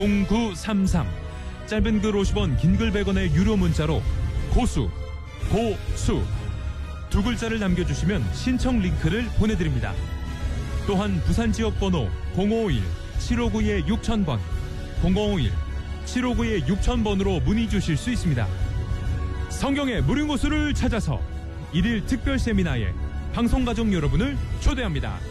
0933 짧은 글 50원 긴 글 100원의 유료 문자로 고수 두 글자를 남겨주시면 신청 링크를 보내드립니다. 또한 부산 지역 번호 051-759-6000번 051-759-6000번으로 문의 주실 수 있습니다. 성경의 무료 고수를 찾아서 1일 특별 세미나에 방송가족 여러분을 초대합니다.